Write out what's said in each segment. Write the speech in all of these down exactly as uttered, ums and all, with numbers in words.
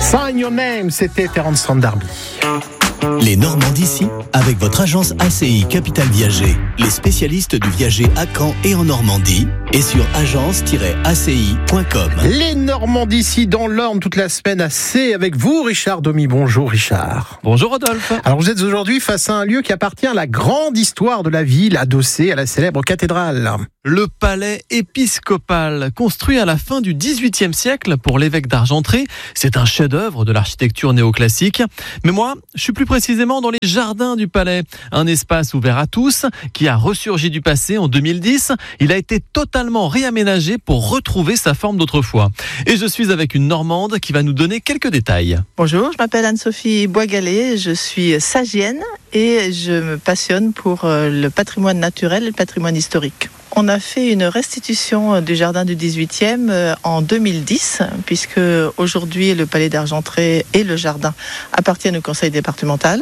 Sign Your Name, c'était Terence Trent D'Arby. Les Normands d'ici, avec votre agence A C I Capital Viager, les spécialistes du viager à Caen et en Normandie, et sur agence tiret a c i point com. Les Normands d'ici dans l'Orne toute la semaine à C avec vous, Richard Domy. Bonjour Richard. Bonjour Rodolphe. Alors vous êtes aujourd'hui face à un lieu qui appartient à la grande histoire de la ville, adossée à la célèbre cathédrale. Le palais épiscopal, construit à la fin du dix-huitième siècle pour l'évêque d'Argentré, c'est un chef-d'œuvre de l'architecture néoclassique. Mais moi, je suis plus précisément dans les jardins du palais, un espace ouvert à tous qui a ressurgi du passé en deux mille dix. Il a été totalement réaménagé pour retrouver sa forme d'autrefois. Et je suis avec une Normande qui va nous donner quelques détails. Bonjour, je m'appelle Anne-Sophie Boisgalet, je suis sagienne et je me passionne pour le patrimoine naturel et le patrimoine historique. On a fait une restitution du jardin du dix-huitième en deux mille dix, puisque aujourd'hui le palais d'Argentré et le jardin appartiennent au conseil départemental.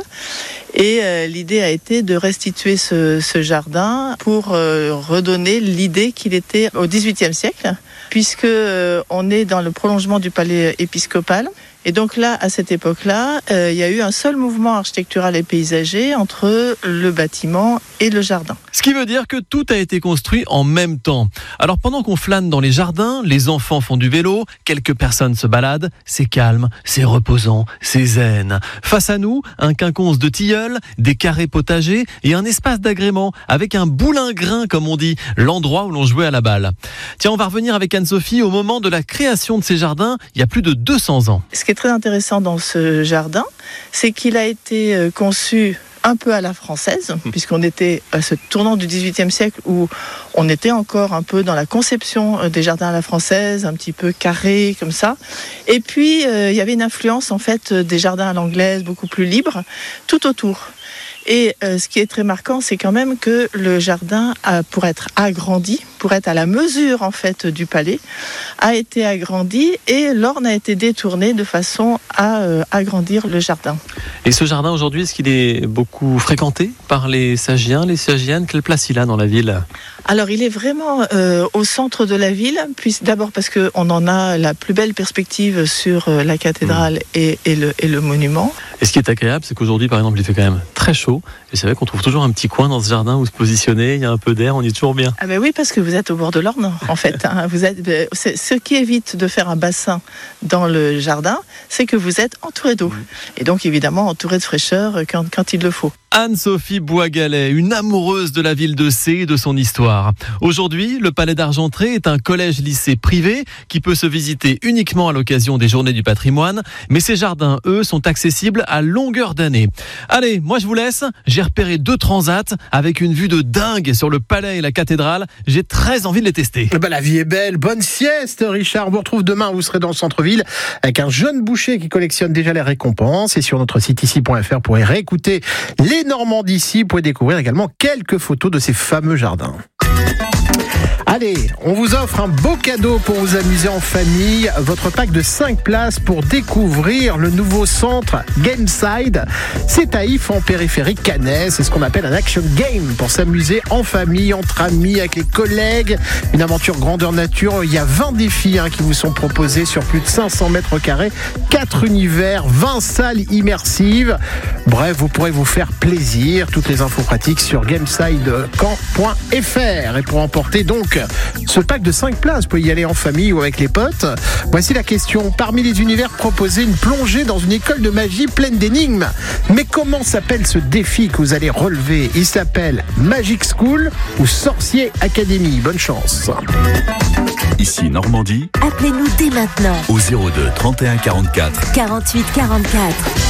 Et euh, l'idée a été de restituer ce, ce jardin pour euh, redonner l'idée qu'il était au dix-huitième siècle, puisque euh, on est dans le prolongement du palais épiscopal. Et donc là, à cette époque-là, euh, il y a eu un seul mouvement architectural et paysager entre le bâtiment et le jardin. Ce qui veut dire que tout a été construit en même temps. Alors pendant qu'on flâne dans les jardins, les enfants font du vélo, quelques personnes se baladent, c'est calme, c'est reposant, c'est zen. Face à nous, un quinconce de tilleuls, des carrés potagers et un espace d'agrément avec un boulingrin comme on dit, l'endroit où l'on jouait à la balle. Tiens, on va revenir avec Anne-Sophie au moment de la création de ces jardins, il y a plus de deux cents ans. Ce qui est très intéressant dans ce jardin, c'est qu'il a été conçu un peu à la française, puisqu'on était à ce tournant du dix-huitième siècle où on était encore un peu dans la conception des jardins à la française, un petit peu carré comme ça. Et puis, euh, il y avait une influence en fait des jardins à l'anglaise, beaucoup plus libres, tout autour. Et euh, ce qui est très marquant, c'est quand même que le jardin, a, pour être agrandi, pour être à la mesure en fait du palais, a été agrandi et l'orne a été détournée de façon à euh, agrandir le jardin. Et ce jardin aujourd'hui, est-ce qu'il est beaucoup fréquenté par les Sagiens, les Sagiennes? Quelle place il a dans la ville? Alors il est vraiment euh, au centre de la ville, puis d'abord parce qu'on en a la plus belle perspective sur euh, la cathédrale mmh. et, et, le, et le monument. Et ce qui est agréable, c'est qu'aujourd'hui, par exemple, il fait quand même très chaud. Et c'est vrai qu'on trouve toujours un petit coin dans ce jardin où se positionner, il y a un peu d'air, on y est toujours bien. Ah ben oui, parce que vous êtes au bord de l'Orne, en fait. Hein. Vous êtes, c'est, ce qui évite de faire un bassin dans le jardin, c'est que vous êtes entouré d'eau. Et donc, évidemment, entouré de fraîcheur quand, quand il le faut. Anne-Sophie Boisgalet, une amoureuse de la ville de C et de son histoire. Aujourd'hui, le Palais d'Argentré est un collège-lycée privé qui peut se visiter uniquement à l'occasion des Journées du patrimoine, mais ces jardins, eux, sont accessibles à longueur d'année. Allez, moi je vous laisse, j'ai repéré deux transats avec une vue de dingue sur le palais et la cathédrale. J'ai très envie de les tester. Ben, la vie est belle, bonne sieste Richard. On vous retrouve demain, vous serez dans le centre-ville avec un jeune boucher qui collectionne déjà les récompenses. Et sur notre site ici point f r, vous pourrez réécouter les Normands d'ici, vous pouvez découvrir également quelques photos de ces fameux jardins. Allez, on vous offre un beau cadeau pour vous amuser en famille. Votre pack de cinq places pour découvrir le nouveau centre Gameside. C'est à If en périphérie Canet. C'est ce qu'on appelle un action game pour s'amuser en famille, entre amis, avec les collègues. Une aventure grandeur nature. Il y a vingt défis hein, qui vous sont proposés sur plus de cinq cents mètres carrés. quatre univers, vingt salles immersives. Bref, vous pourrez vous faire plaisir. Toutes les infos pratiques sur gameside caen point f r. Et pour emporter donc ce pack de cinq places, vous pouvez y aller en famille ou avec les potes. Voici la question. Parmi les univers proposés, une plongée dans une école de magie pleine d'énigmes. Mais comment s'appelle ce défi que vous allez relever? Il s'appelle Magic School ou Sorcier Academy. Bonne chance. Ici Normandie. Appelez-nous dès maintenant Au zéro deux trente et un quarante-quatre quarante-huit quarante-quatre.